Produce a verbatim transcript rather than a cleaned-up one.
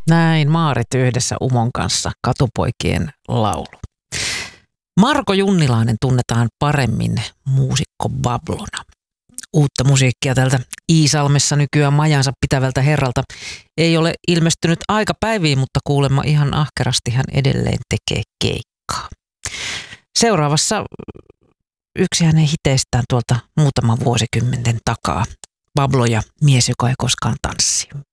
Näin Maaret yhdessä Umon kanssa Katupoikien laulu. Marko Junnilainen tunnetaan paremmin muusikko Bablona. Uutta musiikkia tältä Iisalmessa nykyään majansa pitävältä herralta ei ole ilmestynyt aikapäiviin, mutta kuulemma ihan ahkerasti hän edelleen tekee keikkaa. Seuraavassa yksi hänen hiteistään tuolta muutaman vuosikymmenten takaa. Bablo ja mies, joka ei koskaan tanssi.